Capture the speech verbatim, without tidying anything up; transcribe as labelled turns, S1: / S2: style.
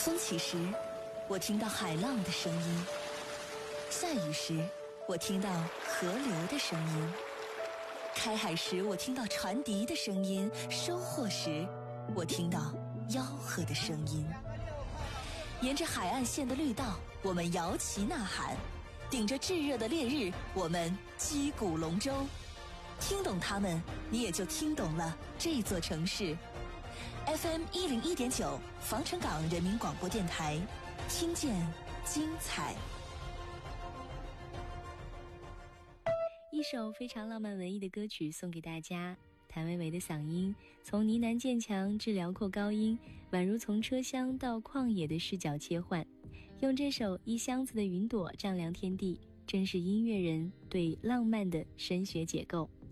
S1: 风起时，我听到海浪的声音；下雨时，我听到河流的声音；开海时，我听到船笛的声音；收获时，我听到吆喝的声音。沿着海岸线的绿道，我们摇旗呐喊；顶着炙热的烈日，我们击鼓龙舟。听懂它们，你也就听懂了这座城市。F M 一零一点九，防城港人民广播电台，听见精彩。
S2: 一首非常浪漫文艺的歌曲送给大家。谭维维的嗓音从呢喃渐强至辽阔高音，宛如从车厢到旷野的视角切换，用这首一箱子的云朵丈量天地，正是音乐人对浪漫的深学解构。